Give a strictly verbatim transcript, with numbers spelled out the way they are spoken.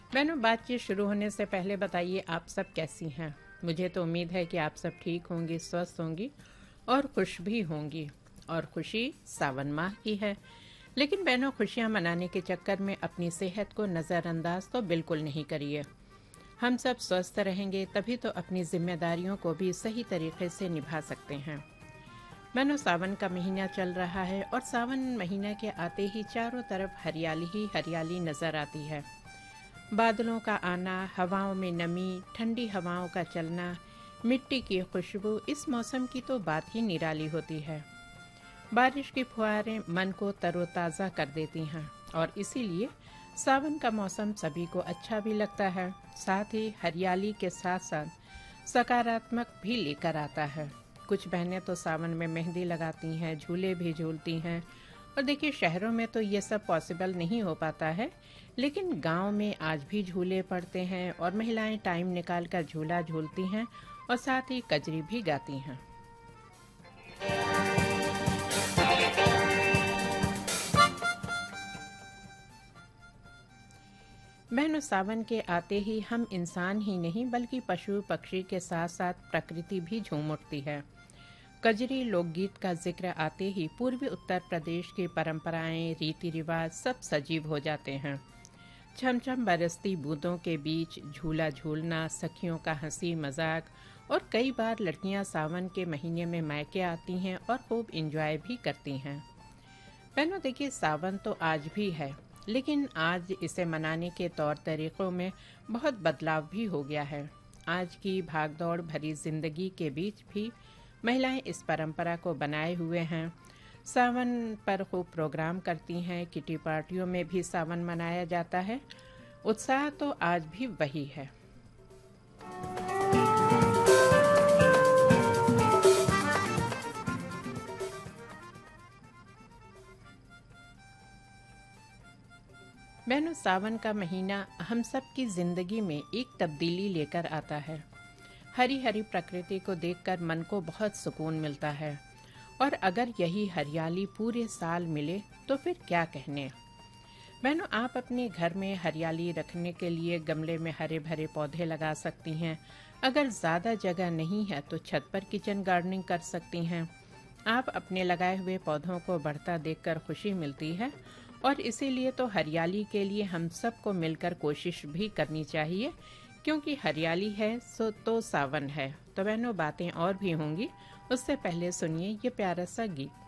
बहनों, बातचीत शुरू होने से पहले बताइए आप सब कैसी हैं। मुझे तो उम्मीद है कि आप सब ठीक होंगी, स्वस्थ होंगी और खुश भी होंगी। और खुशी सावन माह की है। लेकिन बहनों, खुशियां मनाने के चक्कर में अपनी सेहत को नज़रअंदाज तो बिल्कुल नहीं करिए। हम सब स्वस्थ रहेंगे तभी तो अपनी जिम्मेदारियों को भी सही तरीके से निभा सकते हैं। बहनों, सावन का महीना चल रहा है और सावन महीना के आते ही चारों तरफ हरियाली ही हरियाली नजर आती है। बादलों का आना, हवाओं में नमी, ठंडी हवाओं का चलना, मिट्टी की खुशबू, इस मौसम की तो बात ही निराली होती है। बारिश की फुहारें मन को तरोताज़ा कर देती हैं और इसीलिए सावन का मौसम सभी को अच्छा भी लगता है। साथ ही हरियाली के साथ साथ सकारात्मक भी लेकर आता है। कुछ बहनें तो सावन में मेहंदी लगाती हैं, झूले भी झूलती हैं। और देखिए, शहरों में तो ये सब पॉसिबल नहीं हो पाता है, लेकिन गांव में आज भी झूले पड़ते हैं और महिलाएं टाइम निकाल कर झूला झूलती हैं और साथ ही कजरी भी गाती हैं। बहनों, सावन के आते ही हम इंसान ही नहीं बल्कि पशु पक्षी के साथ साथ प्रकृति भी झूम उठती है। कजरी लोकगीत का जिक्र आते ही पूर्वी उत्तर प्रदेश की परंपराएं, रीति रिवाज सब सजीव हो जाते हैं। छमछम बरसती बूंदों के बीच झूला झूलना, सखियों का हंसी मजाक, और कई बार लड़कियां सावन के महीने में मायके आती हैं और खूब इंजॉय भी करती हैं। बहनों, देखिए, सावन तो आज भी है, लेकिन आज इसे मनाने के तौर तरीक़ों में बहुत बदलाव भी हो गया है। आज की भागदौड़ भरी जिंदगी के बीच भी महिलाएं इस परंपरा को बनाए हुए हैं। सावन पर खूब प्रोग्राम करती हैं, किटी पार्टियों में भी सावन मनाया जाता है। उत्साह तो आज भी वही है। बहनों, सावन का महीना हम सब की जिंदगी में एक तब्दीली लेकर आता है। हरी हरी प्रकृति को देखकर मन को बहुत सुकून मिलता है और अगर यही हरियाली पूरे साल मिले तो फिर क्या कहने। बहनों, आप अपने घर में हरियाली रखने के लिए गमले में हरे भरे पौधे लगा सकती हैं। अगर ज़्यादा जगह नहीं है तो छत पर किचन गार्डनिंग कर सकती हैं। आप अपने लगाए हुए पौधों को बढ़ता देखकर खुशी मिलती है और इसीलिए तो हरियाली के लिए हम सबको मिलकर कोशिश भी करनी चाहिए, क्योंकि हरियाली है सो तो सावन है। तो बहनों, बातें और भी होंगी, उससे पहले सुनिए ये प्यारा सा गीत।